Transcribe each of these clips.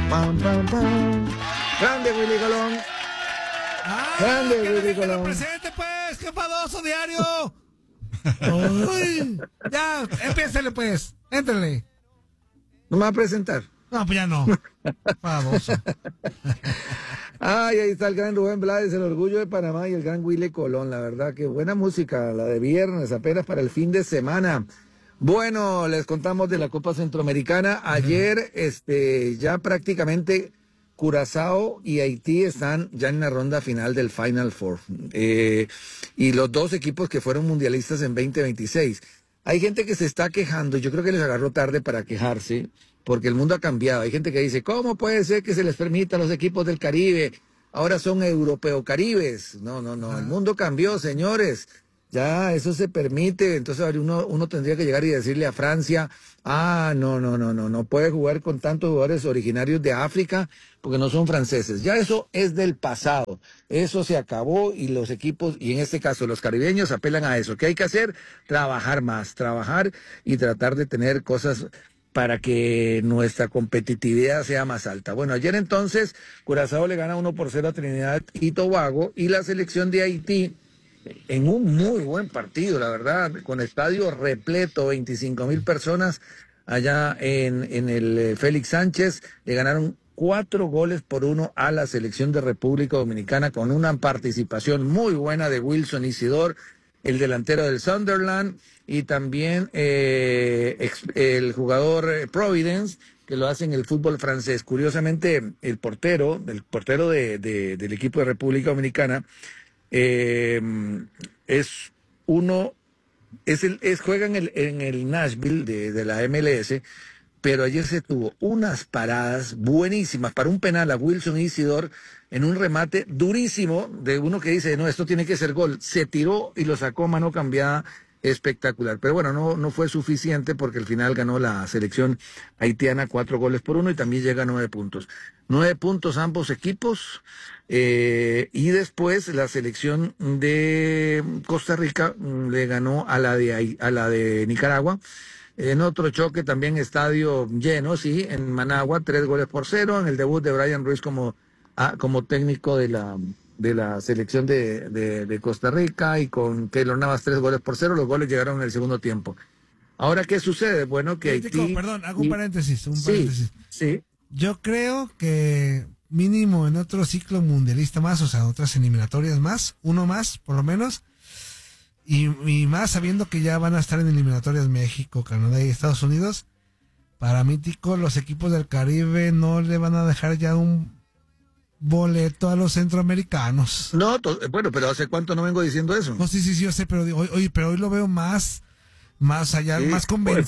Pam, pam, pam. Grande Willy Colón. Grande Willy Colón. Presente, pues, qué enfadoso, diario. Uy, ya, empiécele, pues, éntrale. ¿No me va a presentar? No, pues ya no. Enfadoso. Ay, ahí está el gran Rubén Blades, el orgullo de Panamá, y el gran Willy Colón. La verdad que buena música, la de viernes, apenas para el fin de semana. Bueno, les contamos de la Copa Centroamericana. Ayer, ya prácticamente Curazao y Haití están ya en la ronda final del Final Four. Y los dos equipos que fueron mundialistas en 2026. Hay gente que se está quejando, y yo creo que les agarró tarde para quejarse, porque el mundo ha cambiado. Hay gente que dice, ¿cómo puede ser que se les permita a los equipos del Caribe? Ahora son europeo-caribes. No, el mundo cambió, señores. Ya eso se permite. Entonces uno tendría que llegar y decirle a Francia, no puede jugar con tantos jugadores originarios de África porque no son franceses. Ya eso es del pasado. Eso se acabó, y los equipos, y en este caso los caribeños, apelan a eso. ¿Qué hay que hacer? Trabajar más, trabajar y tratar de tener cosas para que nuestra competitividad sea más alta. Bueno, ayer entonces Curazao le gana 1-0 a Trinidad y Tobago, y la selección de Haití, en un muy buen partido, la verdad, con estadio repleto, 25,000 personas allá en el Félix Sánchez, le ganaron 4-1 a la selección de República Dominicana, con una participación muy buena de Wilson Isidor, el delantero del Sunderland, y también el jugador Providence, que lo hace en el fútbol francés. Curiosamente, el portero del equipo de República Dominicana, juega en el Nashville de la MLS, pero ayer se tuvo unas paradas buenísimas para un penal a Wilson Isidor en un remate durísimo de uno que dice, no, esto tiene que ser gol. Se tiró y lo sacó mano cambiada, espectacular. Pero bueno, no fue suficiente, porque al final ganó la selección haitiana 4-1 y también llega a 9 puntos. 9 puntos ambos equipos. Y después la selección de Costa Rica le ganó a la de Nicaragua. En otro choque también, estadio lleno, sí, en Managua, 3-0, en el debut de Brian Ruiz como técnico de la selección de Costa Rica, y con Keylor Navas 3-0. Los goles llegaron en el segundo tiempo. Ahora, ¿qué sucede? Bueno, que Haití... Perdón, hago un paréntesis. Sí. Yo creo que mínimo en otro ciclo mundialista más, o sea, otras eliminatorias más, uno más, por lo menos, y más sabiendo que ya van a estar en eliminatorias México, Canadá y Estados Unidos, para mí, Tico, los equipos del Caribe no le van a dejar ya un boleto a los centroamericanos. No, bueno, pero ¿hace cuánto no vengo diciendo eso? No, sí, yo sé, pero hoy lo veo más allá, sí, más convencido.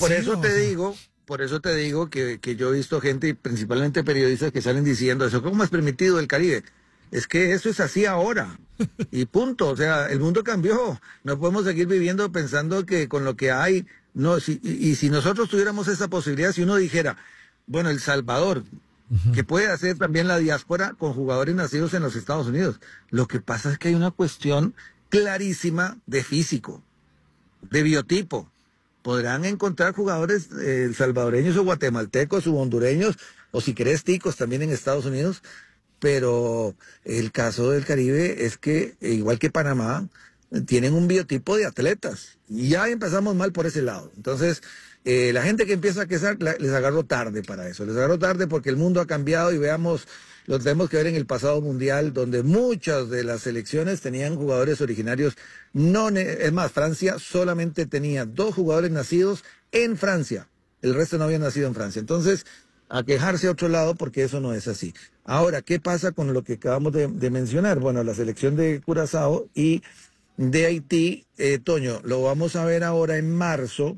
Por eso te digo que yo he visto gente, y principalmente periodistas, que salen diciendo eso. ¿Cómo es permitido el Caribe? Es que eso es así ahora. Y punto. O sea, el mundo cambió. No podemos seguir viviendo pensando que con lo que hay, no, si nosotros tuviéramos esa posibilidad, si uno dijera, bueno, El Salvador, que puede hacer también la diáspora con jugadores nacidos en los Estados Unidos. Lo que pasa es que hay una cuestión clarísima de físico, de biotipo. Podrán encontrar jugadores salvadoreños o guatemaltecos o hondureños, o si querés ticos también en Estados Unidos, pero el caso del Caribe es que, igual que Panamá, tienen un biotipo de atletas, y ya empezamos mal por ese lado. Entonces, la gente que empieza a quejar, les agarró tarde para eso, les agarró tarde porque el mundo ha cambiado, y lo tenemos que ver en el pasado mundial, donde muchas de las selecciones tenían jugadores originarios. Es más, Francia solamente tenía 2 jugadores nacidos en Francia, el resto no habían nacido en Francia. Entonces, a quejarse a otro lado, porque eso no es así. Ahora, ¿qué pasa con lo que acabamos de mencionar? Bueno, la selección de Curazao y de Haití, Toño, lo vamos a ver ahora en marzo.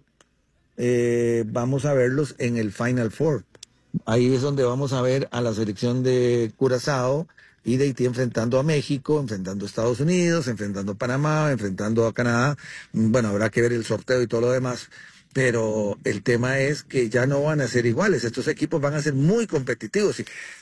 Vamos a verlos en el Final Four. Ahí es donde vamos a ver a la selección de Curazao y de Haití enfrentando a México, enfrentando a Estados Unidos, enfrentando a Panamá, enfrentando a Canadá. Bueno, habrá que ver el sorteo y todo lo demás, pero el tema es que ya no van a ser iguales. Estos equipos van a ser muy competitivos.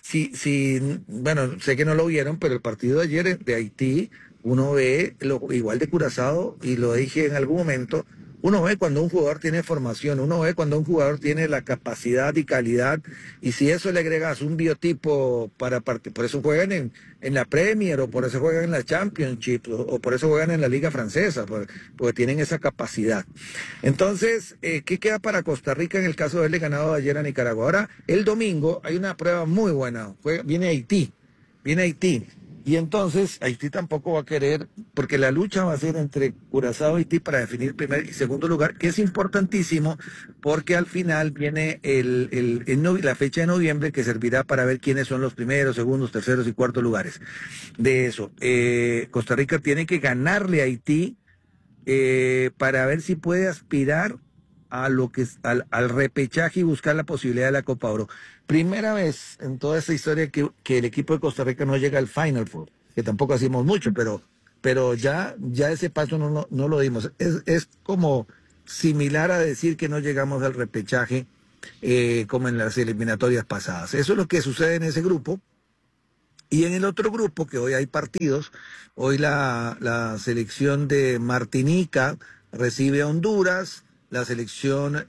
Bueno, sé que no lo vieron, pero el partido de ayer de Haití, uno ve igual de Curazao, y lo dije en algún momento, Uno ve cuando un jugador tiene formación, uno ve cuando un jugador tiene la capacidad y calidad, y si eso le agregas un biotipo por eso juegan en la Premier, o por eso juegan en la Championship, o por eso juegan en la Liga Francesa, porque tienen esa capacidad. Entonces, ¿qué queda para Costa Rica en el caso de haberle ganado ayer a Nicaragua? Ahora, el domingo hay una prueba muy buena, viene Haití. Y entonces Haití tampoco va a querer, porque la lucha va a ser entre Curazao y Haití para definir primer y segundo lugar, que es importantísimo, porque al final viene la fecha de noviembre, que servirá para ver quiénes son los primeros, segundos, terceros y cuartos lugares de eso. Costa Rica tiene que ganarle a Haití para ver si puede aspirar a lo que al repechaje y buscar la posibilidad de la Copa Oro. Primera vez en toda esta historia que el equipo de Costa Rica no llega al Final Four, que tampoco hacemos mucho, pero ya ese paso no lo dimos. Es como similar a decir que no llegamos al repechaje como en las eliminatorias pasadas. Eso es lo que sucede en ese grupo. Y en el otro grupo, que hoy hay partidos, hoy la selección de Martinica recibe a Honduras, la selección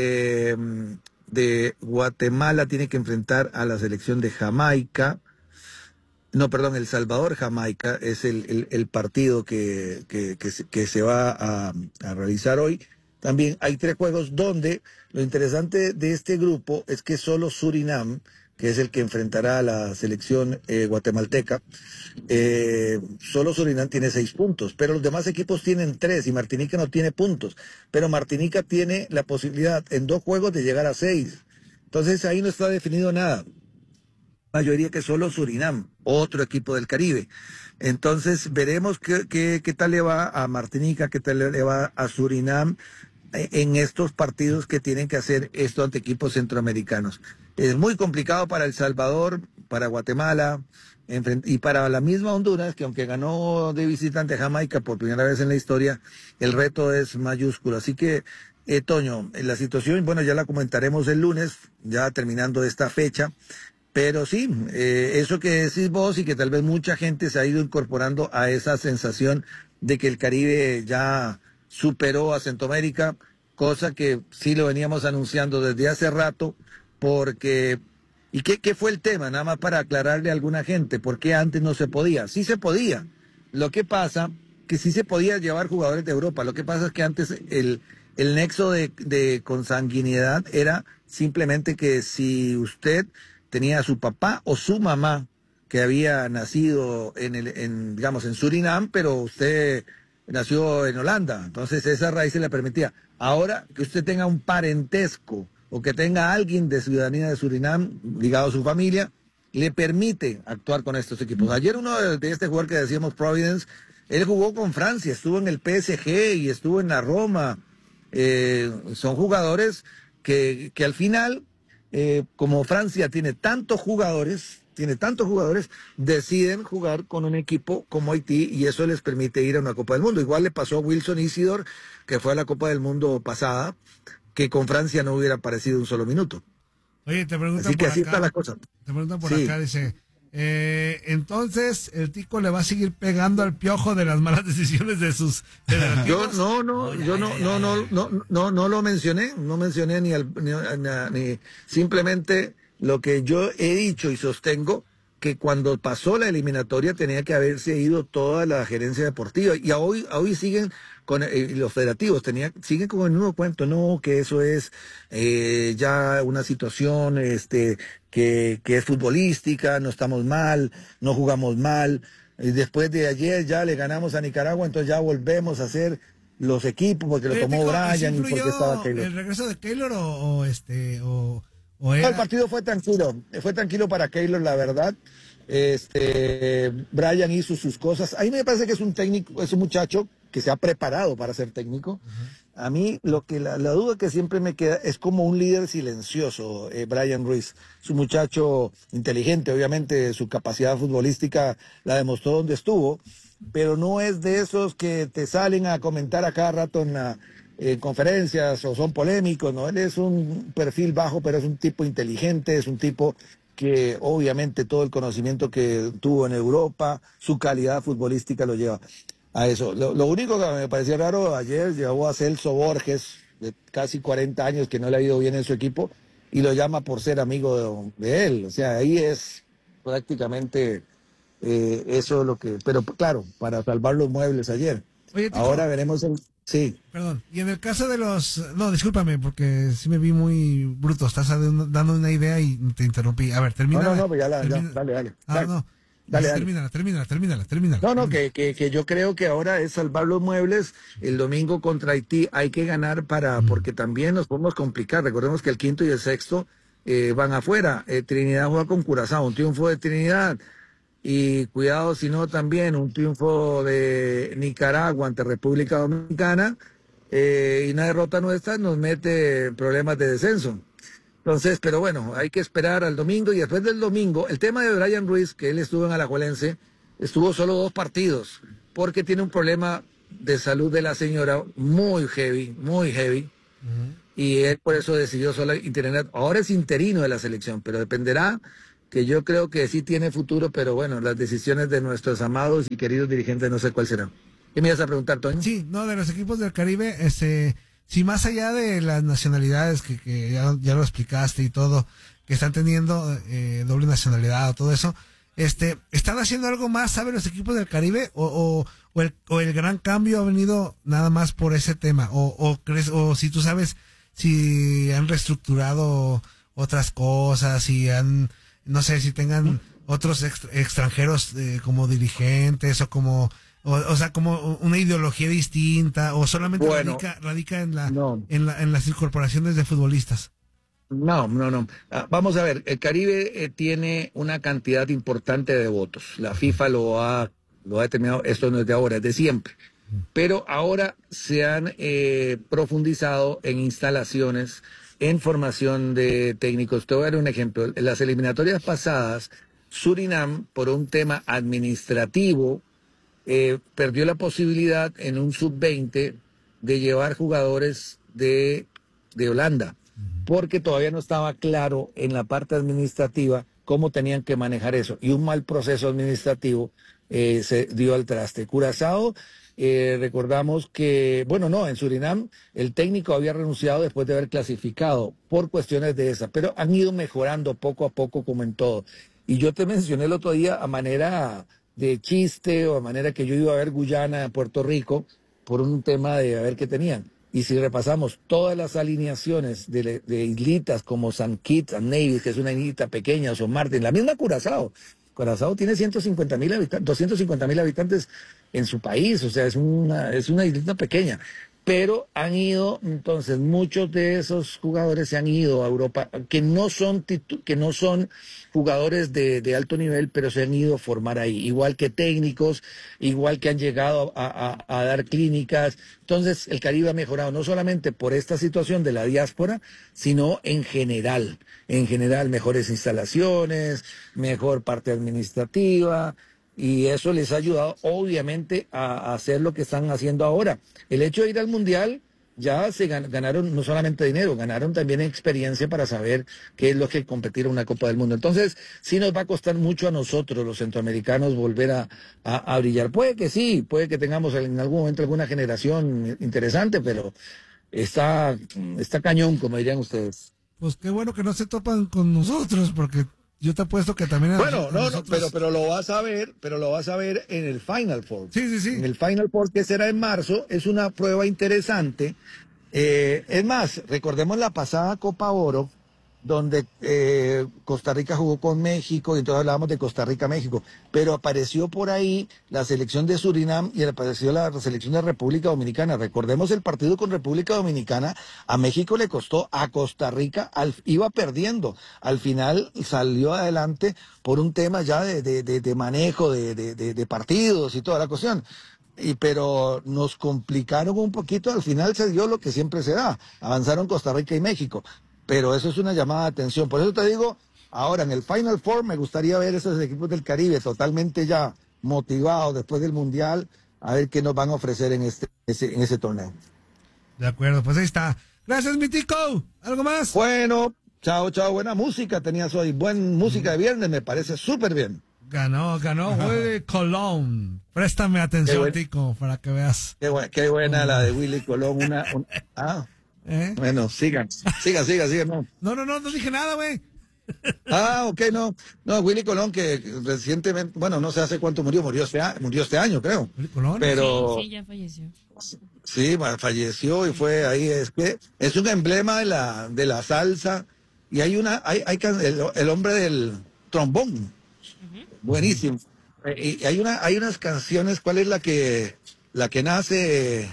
de Guatemala tiene que enfrentar a la selección de Jamaica. No, perdón, El Salvador-Jamaica es el partido que se va a realizar hoy. También hay 3 juegos donde lo interesante de este grupo es que solo Surinam, que es el que enfrentará a la selección guatemalteca, solo Surinam tiene 6 puntos, pero los demás equipos tienen 3 y Martinica no tiene puntos, pero Martinica tiene la posibilidad en 2 juegos de llegar a 6. Entonces ahí no está definido nada. Mayoría que solo Surinam, otro equipo del Caribe. Entonces veremos qué tal le va a Martinica, qué tal le va a Surinam en estos partidos que tienen que hacer esto ante equipos centroamericanos. Es muy complicado para El Salvador, para Guatemala y para la misma Honduras, que aunque ganó de visitante a Jamaica por primera vez en la historia, el reto es mayúsculo. Así que, Toño, la situación, bueno, ya la comentaremos el lunes, ya terminando esta fecha. Pero sí, eso que decís vos y que tal vez mucha gente se ha ido incorporando a esa sensación de que el Caribe ya superó a Centroamérica, cosa que sí lo veníamos anunciando desde hace rato, porque... ¿Y qué fue el tema? Nada más para aclararle a alguna gente, ¿por qué antes no se podía? Sí se podía. Lo que pasa que sí se podía llevar jugadores de Europa. Lo que pasa es que antes el nexo de consanguinidad era simplemente que si usted tenía a su papá o su mamá que había nacido digamos, en Surinam, pero usted nació en Holanda. Entonces esa raíz se le permitía. Ahora que usted tenga un parentesco o que tenga a alguien de ciudadanía de Surinam ligado a su familia, le permite actuar con estos equipos. Ayer uno de este jugador que decíamos Providence, él jugó con Francia, estuvo en el PSG y estuvo en la Roma. Son jugadores que al final, como Francia tiene tantos jugadores, deciden jugar con un equipo como Haití y eso les permite ir a una Copa del Mundo. Igual le pasó a Wilson Isidore, que fue a la Copa del Mundo pasada, que con Francia no hubiera aparecido un solo minuto. Oye, te preguntan así que por así acá, está la cosa. Te preguntan por Sí. acá, dice, entonces el Tico le va a seguir pegando al Piojo de las malas decisiones de sus Yo federativos. no lo mencioné, no mencioné ni simplemente lo que yo he dicho y sostengo que cuando pasó la eliminatoria tenía que haberse ido toda la gerencia deportiva y hoy siguen con los federativos siguen con el mismo cuento, no, que eso es ya una situación que es futbolística, no estamos mal, no jugamos mal. Y después de ayer ya le ganamos a Nicaragua, entonces ya volvemos a hacer los equipos porque lo Oye, tomó Tico, Brian y porque estaba influyó Taylor. el regreso de Keylor o No, el era... partido fue tranquilo para Keylor, la verdad. Brian hizo sus cosas. A mí me parece que es un técnico, es un muchacho que se ha preparado para ser técnico. A mí la duda que siempre me queda es como un líder silencioso, Brian Ruiz. Es un muchacho inteligente, obviamente su capacidad futbolística la demostró donde estuvo, pero no es de esos que te salen a comentar a cada rato en conferencias o son polémicos, ¿no? Él es un perfil bajo, pero es un tipo inteligente, es un tipo que obviamente todo el conocimiento que tuvo en Europa, su calidad futbolística lo lleva. a eso. Lo único que me pareció raro ayer, llevó a Celso Borges, de casi 40 años, que no le ha ido bien en su equipo, y lo llama por ser amigo de él. O sea, ahí es prácticamente eso es lo que... Pero claro, para salvar los muebles ayer. Oye, Tico, Ahora veremos el... Sí. perdón, y en el caso de los... No, discúlpame, porque sí me vi muy bruto. Estás dando una idea y te interrumpí. A ver, termina. No, pues ya, dale. Ah, no. Dale. Termínala. No, que yo creo que ahora es salvar los muebles. El domingo contra Haití hay que ganar porque también nos podemos complicar. Recordemos que el quinto y el sexto van afuera. Trinidad juega con Curazao, un triunfo de Trinidad. Y cuidado, si no, también un triunfo de Nicaragua ante República Dominicana y una derrota nuestra nos mete en problemas de descenso. Entonces, pero bueno, hay que esperar al domingo y después del domingo, el tema de Brian Ruiz, que él estuvo en Alajuelense, estuvo solo 2 partidos porque tiene un problema de salud de la señora muy heavy, y él por eso decidió solo internar. Ahora es interino de la selección, pero dependerá, que yo creo que sí tiene futuro, pero bueno, las decisiones de nuestros amados y queridos dirigentes no sé cuál será. ¿Qué me ibas a preguntar, Toño? Sí, no, de los equipos del Caribe, si más allá de las nacionalidades que ya lo explicaste y todo, que están teniendo doble nacionalidad o todo eso, ¿están haciendo algo más, saben los equipos del Caribe? ¿O el gran cambio ha venido nada más por ese tema? ¿O crees, o si tú sabes si han reestructurado otras cosas, si han, no sé, si tengan otros extranjeros como dirigentes o como... O sea, como una ideología distinta, o solamente radica en las incorporaciones de futbolistas. No. Vamos a ver, el Caribe tiene una cantidad importante de votos. La FIFA lo ha determinado, esto no es de ahora, es de siempre. Pero ahora se han profundizado en instalaciones, en formación de técnicos. Te voy a dar un ejemplo. En las eliminatorias pasadas, Surinam, por un tema administrativo, perdió la posibilidad en un sub-20 de llevar jugadores de Holanda, porque todavía no estaba claro en la parte administrativa cómo tenían que manejar eso, y un mal proceso administrativo se dio al traste. Curazao, recordamos que, en Surinam el técnico había renunciado después de haber clasificado por cuestiones de esas, pero han ido mejorando poco a poco como en todo. Y yo te mencioné el otro día a manera de chiste o a manera que yo iba a ver Guyana, Puerto Rico, por un tema de a ver qué tenían. Y si repasamos todas las alineaciones de islitas como San Kitts and Nevis, que es una islita pequeña, o San Martín, la misma Curazao. Curazao tiene 150,000 habitantes, 250,000 habitantes en su país, o sea, es una islita pequeña. Pero han ido, entonces, muchos de esos jugadores se han ido a Europa, que no son jugadores de alto nivel, pero se han ido a formar ahí, igual que técnicos, igual que han llegado a dar clínicas. Entonces, el Caribe ha mejorado no solamente por esta situación de la diáspora, sino en general, mejores instalaciones, mejor parte administrativa. Y eso les ha ayudado, obviamente, a hacer lo que están haciendo ahora. El hecho de ir al Mundial, ya se ganaron no solamente dinero, ganaron también experiencia para saber qué es lo que competir en una Copa del Mundo. Entonces, sí nos va a costar mucho a nosotros, los centroamericanos, volver a brillar. Puede que sí, puede que tengamos en algún momento alguna generación interesante, pero está cañón, como dirían ustedes. Pues qué bueno que no se topan con nosotros, porque... Yo te apuesto que también... Pero lo vas a ver en el Final Four. Sí. En el Final Four, que será en marzo, es una prueba interesante. Es más, recordemos la pasada Copa Oro, donde Costa Rica jugó con México, y entonces hablábamos de Costa Rica-México, pero apareció por ahí la selección de Surinam y apareció la selección de República Dominicana. Recordemos el partido con República Dominicana, a México le costó, a Costa Rica iba perdiendo, al final salió adelante por un tema ya de manejo de partidos y toda la cuestión. Pero nos complicaron un poquito, al final se dio lo que siempre se da, avanzaron Costa Rica y México. Pero eso es una llamada de atención. Por eso te digo, ahora en el Final Four me gustaría ver esos equipos del Caribe totalmente ya motivados después del Mundial, a ver qué nos van a ofrecer en ese torneo. De acuerdo, pues ahí está. Gracias, mi Tico. ¿Algo más? Bueno, chao, buena música tenías hoy. Buena música de viernes, me parece súper bien. Ganó Willy Colón. Préstame atención, Tico, para que veas. Qué buena la de Willy Colón. Bueno, siga, No dije nada, güey. Ok, no, Willy Colón, que recientemente, bueno, no sé hace cuánto murió este año, creo. Willy Colón. Pero Sí, ya falleció. sí, falleció y fue ahí, es que es un emblema de la salsa, y hay el hombre del trombón, buenísimo. Y hay unas canciones. ¿Cuál es la que nace?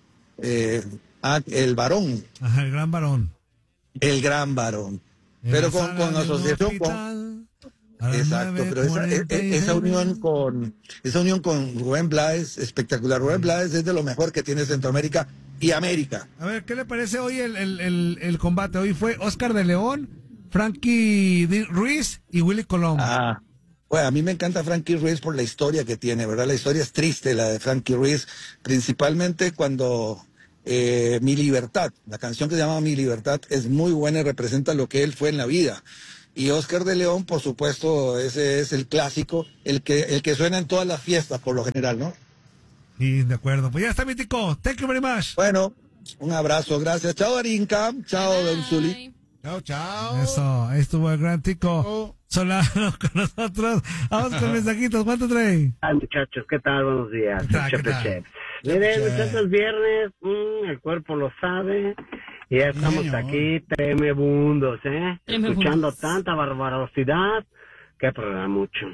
El varón. Ajá, el gran varón. El gran varón. Pero con asociación con... Exacto, pero esa unión con Rubén Blades, espectacular. Rubén Blades es de lo mejor que tiene Centroamérica y América. A ver, ¿qué le parece hoy el combate? Hoy fue Oscar de León, Frankie Ruiz y Willy Colón. Bueno, a mí me encanta Frankie Ruiz por la historia que tiene, ¿verdad? La historia es triste, la de Frankie Ruiz, principalmente cuando Mi Libertad, la canción que se llama Mi Libertad, es muy buena y representa lo que él fue en la vida. Y Oscar de León, por supuesto, ese es el clásico, el que suena en todas las fiestas, por lo general, ¿no? Sí, de acuerdo. Pues ya está, mi Tico. Thank you very much. Bueno, un abrazo, gracias. Chao, Arinka. Chao, Don Zuli. Chao. Eso, ahí estuvo el gran Tico Solano con nosotros. Vamos con mensajitos. ¿Cuánto trae? Ay, muchachos, ¿qué tal? Buenos días. ¿Qué tal? Miren, muchachos, viernes, el cuerpo lo sabe. Y ya estamos aquí, tremebundos, escuchando tanta barbarosidad. Qué programa mucho.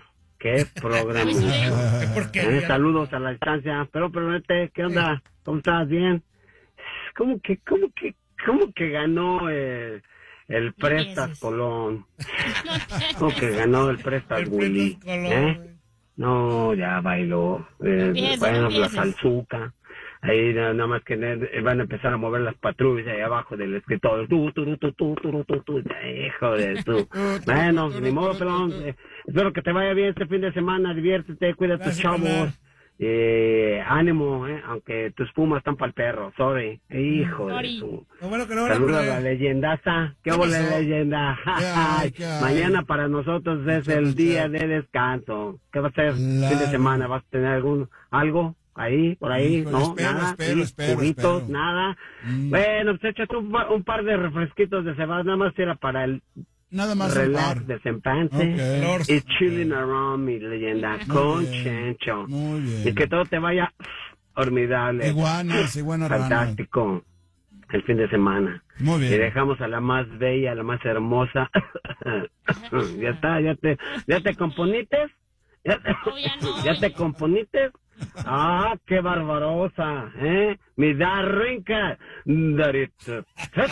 Saludos a la distancia. Pero Pelonete, ¿qué onda? ¿Cómo estás? ¿Bien? ¿Cómo que ganó el Prestas Colón? ¿Cómo que ganó el Prestas Willy? No, ya bailó. Bueno, la salsuca. Ahí nada más que van a empezar a mover las patrullas ahí abajo del escritorio. Hijo de tú. Bueno, ni modo, pelón. Espero que te vaya bien este fin de semana. Diviértete, cuida a tus chavos. Ánimo, aunque tus pumas están para el perro. Sorry. Hijo de tu. Saludos a la leyendaza. ¿Qué hubo la leyenda? Mañana para nosotros es el día de descanso. ¿Qué va a ser fin de semana? ¿Vas a tener algo? Ahí, por ahí, no, nada, juguitos, nada. Bueno, pues échate un par de refresquitos de cebada, nada más era para el relax, desempance, y chilling around, mi leyenda, con Chencho. Muy bien. Y que todo te vaya formidable. Iguanas, fantástico, el fin de semana. Muy bien. Y dejamos a la más bella, a la más hermosa. Ya está, ya te componites. ¿Ya te componites? Qué barbarosa, mi Darrinca. Darita.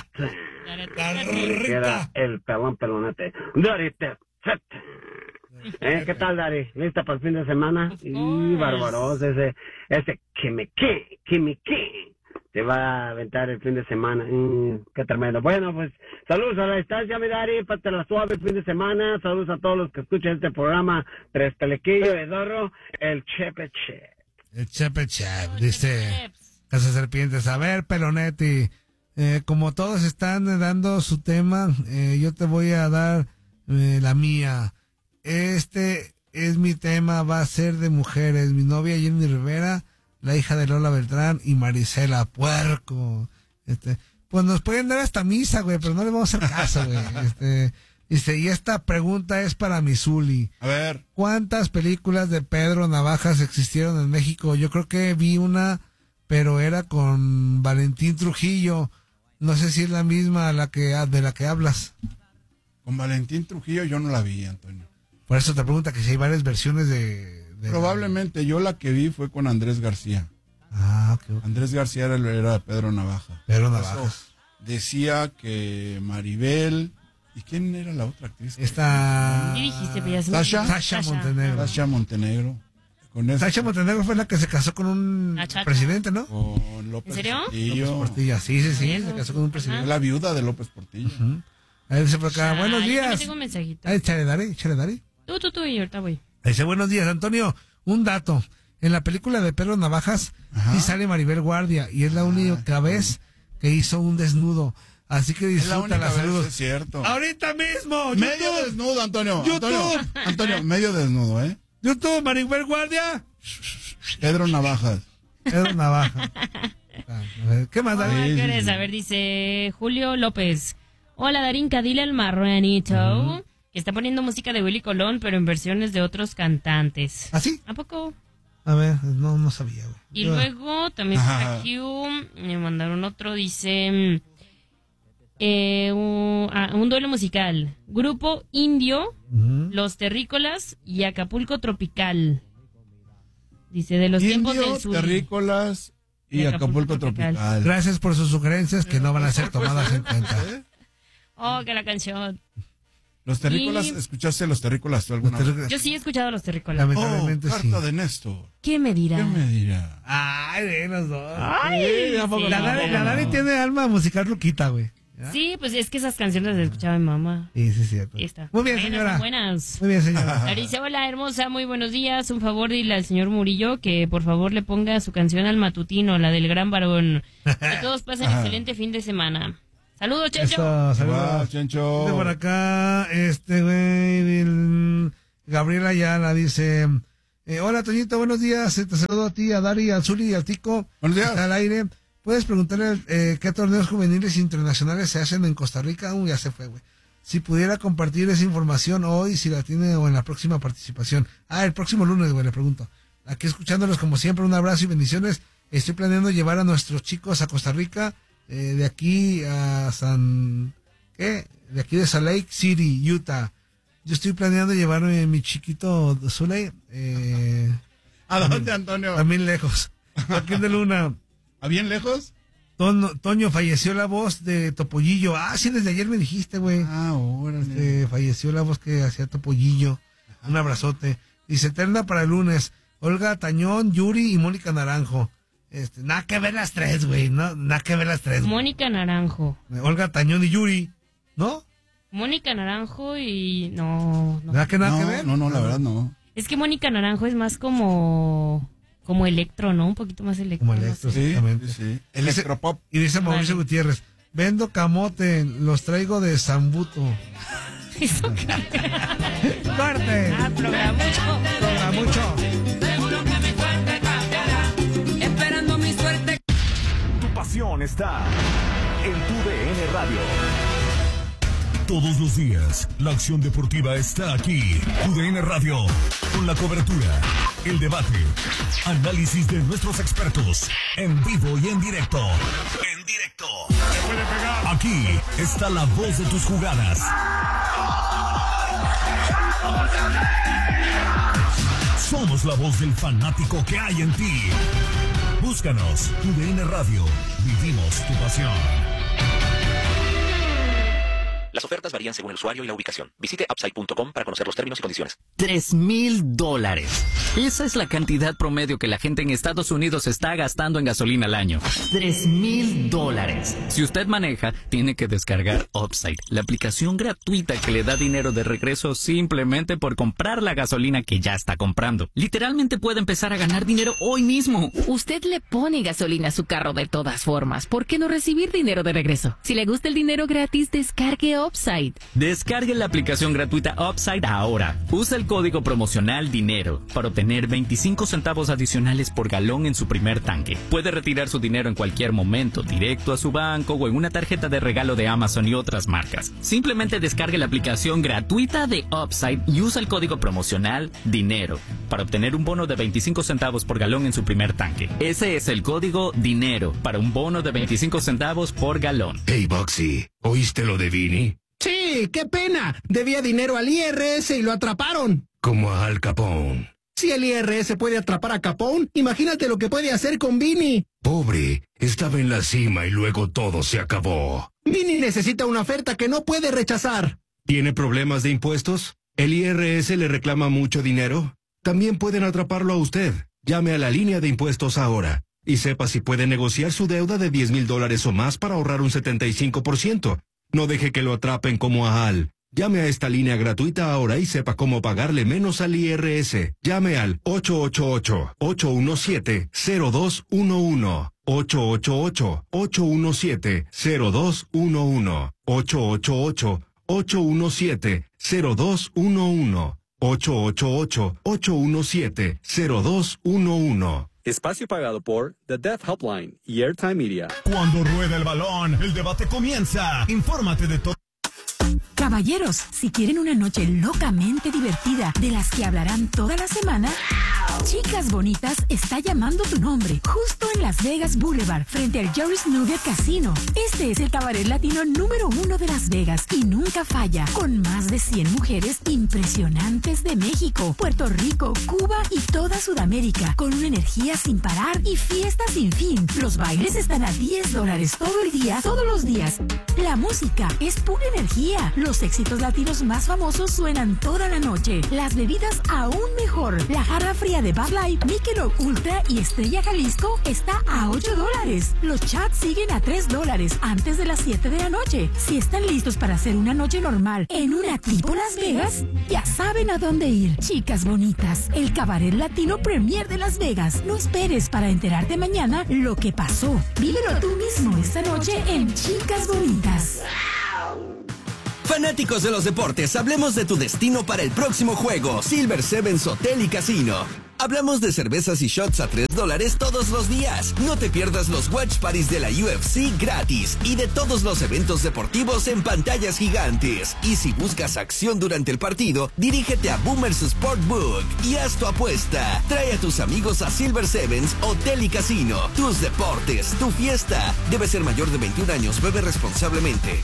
El pelonete. Darita. ¿Qué tal, Dari? ¿Lista para el fin de semana? Y barbarosa, ese que me te va a aventar el fin de semana. Qué tremendo. Bueno, pues saludos a la distancia, mi Dari, pátela suave el fin de semana. Saludos a todos los que escuchan este programa. Tres Pelequillo de Dorro, el Chepe Chep. El Chepe Chep, dice Casa Serpientes. A ver, Pelonetti, como todos están dando su tema, yo te voy a dar la mía. Este es mi tema, va a ser de mujeres. Mi novia Jenny Rivera, la hija de Lola Beltrán y Marisela Puerco. Pues nos pueden dar hasta misa, güey, pero no le vamos a hacer caso, güey. Dice, y esta pregunta es para mi Zuli. A ver. ¿Cuántas películas de Pedro Navajas existieron en México? Yo creo que vi una, pero era con Valentín Trujillo. No sé si es la misma de la que hablas. Con Valentín Trujillo yo no la vi, Antonio. Por eso te pregunta que si hay varias versiones de Probablemente, yo la que vi fue con Andrés García. Okay. Andrés García era Pedro Navaja. Pedro Navajas. Decía que Maribel... ¿Y quién era la otra actriz? Sasha Montenegro. Sasha Montenegro. Sasha Montenegro fue la que se casó con un presidente, ¿no? Con López Portillo. López Portilla, sí, se casó con un presidente. La viuda de López Portillo. Ahí dice por acá, buenos días. Tengo un mensajito. Échale, Dari. Tú, y ahorita voy. Dice, buenos días, Antonio. Un dato. En la película de Pedro Navajas, sí sale Maribel Guardia, y es la única vez que hizo un desnudo. Así que Es la única disfrútala, vez, saludos. es cierto. Ahorita mismo, Medio YouTube, desnudo, Antonio. YouTube. Antonio, medio desnudo, ¿eh? YouTube, Maribel Guardia. Pedro Navajas. Era una baja. A ver, ¿qué más? Hola, David? ¿qué eres? A ver, dice Julio López. Hola, Darinka, dile al marranito que está poniendo música de Willy Colón, pero en versiones de otros cantantes. ¿Ah, sí? ¿A poco? A ver, no sabía, güey. Y Yo- luego también por aquí me mandaron otro, dice un duelo musical. Grupo Indio, Ujú. Los Terrícolas y Acapulco Tropical. Dice, de los tiempos Indio, del sur. terrícolas y Y Acapulco Acapulco Tropical. Tropical. Gracias por sus sugerencias que no van a ser tomadas en cuenta. ¿Eh? Oh, que la canción. Los terrícolas, Y- ¿escuchaste los terrícolas tú alguna vez? Yo sí he escuchado a Los Terrícolas. Lamentablemente Oh, sí. carta de Néstor. ¿Qué me dirá? ¿Qué me dirá? Ay, de los dos. Ay, ¿a poco? sí. La Dani tiene alma musical ruquita, güey. ¿Ya? Sí, pues es que esas canciones las escuchaba mi mamá. Sí, sí, cierto. Ahí está. Muy bien, Buenas, señora. son buenas. Muy bien, señora. Ahora dice, hola hermosa, muy buenos días. Un favor, dile al señor Murillo que por favor le ponga su canción al matutino, la del gran varón. Que todos pasen excelente fin de semana. Saludos, Checho. Eso, saludos. Guau, Chencho. Dice por acá, Gabriela Ayala dice, hola Toñito, buenos días, te saludo a ti, a Dari, al Zuli y al Tico. Buenos días. Está al aire. ¿Puedes preguntarle qué torneos juveniles internacionales se hacen en Costa Rica? Ya se fue, güey. Si pudiera compartir esa información hoy, si la tiene o en la próxima participación. El próximo lunes, güey, le pregunto. Aquí escuchándolos como siempre, un abrazo y bendiciones. Estoy planeando llevar a nuestros chicos a Costa Rica, de aquí a de aquí de Salt Lake City, Utah. Yo estoy planeando llevar a mi chiquito Zuley, ¿A dónde, Antonio? también lejos. Joaquín de Luna. ¿A bien lejos? Toño, falleció la voz de Topollillo. Sí, desde ayer me dijiste, güey. Órale. Falleció la voz que hacía Topollillo. Un abrazote. Dice, eterna para el lunes. Olga Tañón, Yuri y Mónica Naranjo. Nada que ver las tres, güey. No, nada que ver las tres. güey. Mónica Naranjo. Olga Tañón y Yuri. ¿No? Mónica Naranjo y... No. ¿Nada que ver? No, la verdad no. Es que Mónica Naranjo es más como electro, ¿no? Un poquito más electro. Como no electro, sé. Sí, exactamente. sí. Electropop. Y dice Mauricio Vale. Gutiérrez, vendo camote, los traigo de Zambuto. Eso ¡Corte! programa mucho. Cobra mucho. Esperando mi suerte. Tu pasión está en tu DN Radio. Todos los días, la acción deportiva está aquí. UDN Radio, con la cobertura, el debate, análisis de nuestros expertos, en vivo y en directo. En directo. Aquí está la voz de tus jugadas. Somos la voz del fanático que hay en ti. Búscanos, UDN Radio. Vivimos tu pasión. Las ofertas varían según el usuario y la ubicación. Visite upside.com para conocer los términos y condiciones. $3,000. Esa es la cantidad promedio que la gente en Estados Unidos está gastando en gasolina al año. $3,000. Si usted maneja, tiene que descargar Upside, la aplicación gratuita que le da dinero de regreso simplemente por comprar la gasolina que ya está comprando. Literalmente puede empezar a ganar dinero hoy mismo. Usted le pone gasolina a su carro de todas formas. ¿Por qué no recibir dinero de regreso? Si le gusta el dinero gratis, descargue Upside. Descargue la aplicación gratuita Upside ahora. Usa el código promocional DINERO para obtener 25 centavos adicionales por galón en su primer tanque. Puede retirar su dinero en cualquier momento, directo a su banco o en una tarjeta de regalo de Amazon y otras marcas. Simplemente descargue la aplicación gratuita de Upside y usa el código promocional DINERO para obtener un bono de 25 centavos por galón en su primer tanque. Ese es el código DINERO para un bono de 25 centavos por galón. Hey, Boxy, ¿oíste lo de Vini? Sí, qué pena. Debía dinero al IRS y lo atraparon. Como a Al Capone. Si el IRS puede atrapar a Capone, imagínate lo que puede hacer con Vini. Pobre, estaba en la cima y luego todo se acabó. Vini necesita una oferta que no puede rechazar. ¿Tiene problemas de impuestos? ¿El IRS le reclama mucho dinero? También pueden atraparlo a usted. Llame a la línea de impuestos ahora y sepa si puede negociar su deuda de $10,000 o más para ahorrar un 75%. No deje que lo atrapen como a Al. Llame a esta línea gratuita ahora y sepa cómo pagarle menos al IRS. Llame al 888-817-0211. 888-817-0211. 888-817-0211. 888-817-0211. Espacio pagado por The Deaf Helpline y Airtime Media. Cuando rueda el balón, el debate comienza. Infórmate de todo. Caballeros, si quieren una noche locamente divertida, de las que hablarán toda la semana, Chicas Bonitas está llamando tu nombre, justo en Las Vegas Boulevard, frente al Jerry's Nugget Casino. Este es el cabaret latino número 1 de Las Vegas y nunca falla, con más de 100 mujeres impresionantes de México, Puerto Rico, Cuba y toda Sudamérica, con una energía sin parar y fiesta sin fin. Los bailes están a $10 todo el día, todos los días. La música es pura energía. Los éxitos latinos más famosos suenan toda la noche. Las bebidas aún mejor. La jarra fría de Bud Light, Michelob Ultra y Estrella Jalisco está a $8. Los chats siguen a $3 antes de las 7 de la noche. Si están listos para hacer una noche normal en una tipo Las Vegas, ya saben a dónde ir. Chicas Bonitas, el cabaret latino premier de Las Vegas. No esperes para enterarte mañana lo que pasó. Vívelo tú mismo esta noche en Chicas Bonitas. Fanáticos de los deportes, hablemos de tu destino para el próximo juego, Silver Sevens Hotel y Casino. Hablamos de cervezas y shots a $3 todos los días. No te pierdas los watch parties de la UFC gratis y de todos los eventos deportivos en pantallas gigantes. Y si buscas acción durante el partido, dirígete a Boomers Sportbook y haz tu apuesta. Trae a tus amigos a Silver Sevens Hotel y Casino. Tus deportes, tu fiesta. Debe ser mayor de 21 años, bebe responsablemente.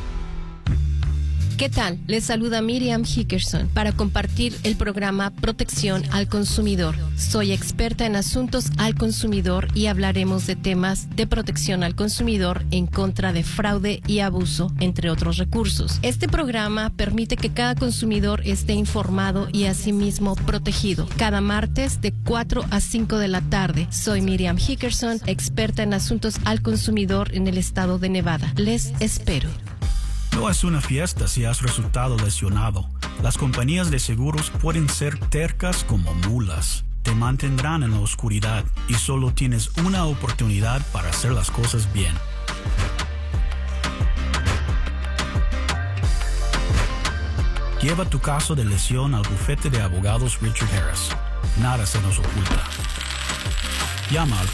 ¿Qué tal? Les saluda Miriam Hickerson para compartir el programa Protección al Consumidor. Soy experta en asuntos al consumidor y hablaremos de temas de protección al consumidor en contra de fraude y abuso, entre otros recursos. Este programa permite que cada consumidor esté informado y asimismo protegido. Cada martes de 4 a 5 de la tarde. Soy Miriam Hickerson, experta en asuntos al consumidor en el estado de Nevada. Les espero. No es una fiesta si has resultado lesionado. Las compañías de seguros pueden ser tercas como mulas. Te mantendrán en la oscuridad y solo tienes una oportunidad para hacer las cosas bien. Lleva tu caso de lesión al bufete de abogados Richard Harris. Nada se nos oculta. Llama al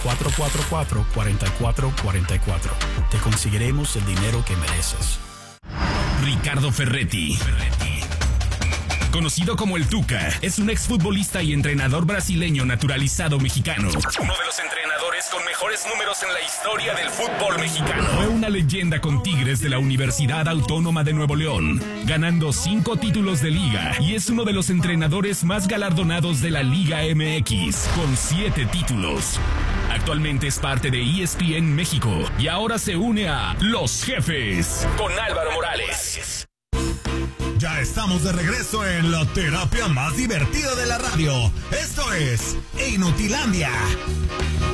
444-4444. Te conseguiremos el dinero que mereces. Ricardo Ferretti, conocido como el Tuca, es un exfutbolista y entrenador brasileño naturalizado mexicano. Uno de los entrenadores con mejores números en la historia del fútbol mexicano. Fue una leyenda con Tigres de la Universidad Autónoma de Nuevo León, ganando 5 títulos de liga, y es uno de los entrenadores más galardonados de la Liga MX, con 7 títulos. Actualmente es parte de ESPN México y ahora se une a Los Jefes con Álvaro Morales. Ya estamos de regreso en la terapia más divertida de la radio. Esto es Inutilandia.